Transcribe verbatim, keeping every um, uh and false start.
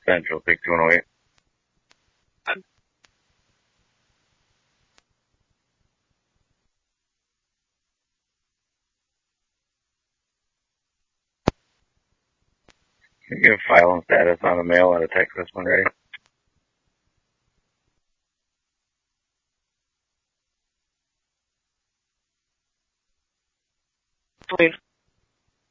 Central, take two oh eight. Can you give file and status on the mail out of Texas when ready? Please.